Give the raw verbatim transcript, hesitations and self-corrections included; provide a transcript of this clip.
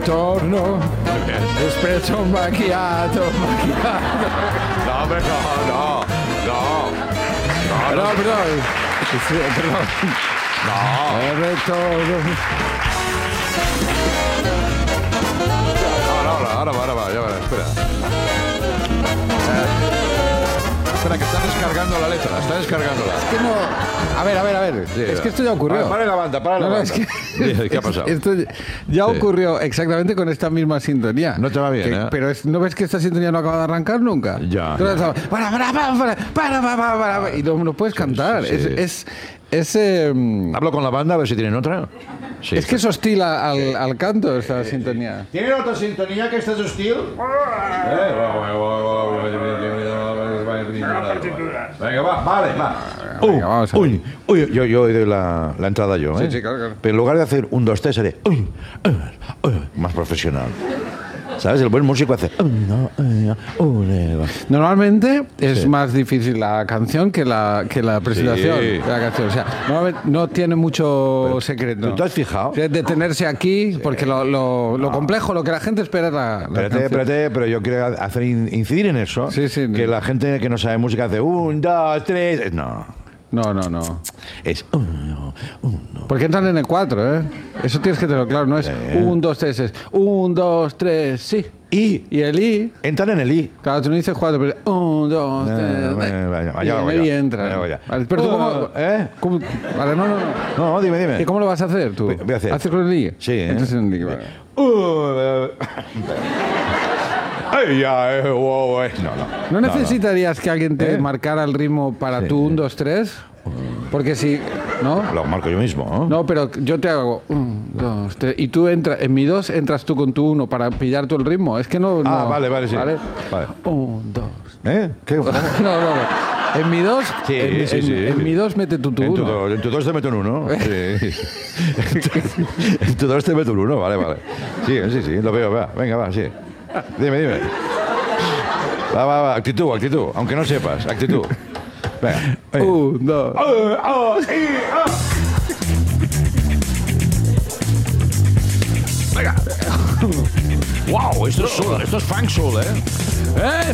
Torno, espresso macchiato, macchiato. No, hombre, no, no, no. No, No, no, perdón. Sí, perdón. no. El retorno. Ahora, ahora, ahora va, ahora va, ya va, espera. Eh, espera, que está descargando la letra, está descargándola. Es que no. A ver, a ver, a ver. Sí, es va. que esto ya ocurrió. Para, para la banda, para la No, no, banda. es que, Dime, ¿qué ha pasado? Esto ya Sí. ocurrió exactamente con esta misma sintonía. No te va bien, Que- ¿eh? Pero es- ¿no ves que esta sintonía no acaba de arrancar nunca? Ya, Entonces, ya. estaba, para, para, para, para, para, para, para, para, y no, no puedes cantar. sí, sí. Es, es, es, eh, Hablo con la banda a ver si tienen otra. Sí. es que es hostil al, al canto esta sintonía. ¿Tienen otra sintonía que esta es hostil? Venga, va, vale, va. Venga, vamos a ver. Uy, uy, yo, yo doy la, la entrada yo, ¿eh? Sí, sí, claro, claro. Pero en lugar de hacer un, dos, tres, haré uy, uy, uy, más profesional. ¿Sabes? El buen músico hace uno, uno, uno. Normalmente es Sí. más difícil la canción que la, que la presentación Sí. de la canción. O sea, normalmente no tiene mucho secreto. ¿tú te has fijado? O sea, detenerse aquí, porque lo, lo, lo complejo, lo que la gente espera es la, la Espérate, canción. espérate, pero yo quiero hacer in- incidir en eso. Sí, sí. Que la gente que no sabe música hace un, dos, tres. No. No, no, no. Es uno, uno. Porque entran en el cuatro, ¿eh? Eso tienes que tenerlo claro. No es un, dos, tres, es un, dos, tres, sí. Y Y el I, entran en el I. claro, tú no dices cuatro, pero un, dos, Eh, tres, vaya, vaya, y vaya, en vaya. el I entra. Vaya, vaya. Vale, pero tú Oh, cómo, ¿eh? cómo- Vale, no, no, no. No, dime, dime. ¿Y cómo lo vas a hacer tú? Voy- voy a hacer. ¿Haces con el I? Sí, ¿eh? Entras en el I, vale. Uh, eh, Ay, ya, eh, wow, eh. No, no. ¿No necesitarías que alguien te ¿Eh? marcara marcara el ritmo para Sí. tu un, dos, tres? Porque si... ¿No? Lo marco yo mismo, ¿no? No, pero yo te hago un, dos, tres, y tú entras, en mi dos entras tú con tu uno para pillar tú el ritmo. Es que no... Ah, no, vale, vale, sí. Vale. Un, dos... ¿Eh? ¿Qué? No, no, no. En mi dos, Sí, en, sí, en- sí. en mi dos mete tu, tu En tu, uno. dos, en tu dos te meto en uno. Sí. En tu dos te meto en uno, vale, vale. Sí, sí, sí, lo veo, va. Venga, va, sí. Dime, dime. Va, va, va, actitud, actitud. Aunque no sepas, actitud. Venga. venga. Un, dos... Ah, ah, y, ah. Venga. Wow, esto es soul, esto es funk soul, ¿eh? ¡Eh!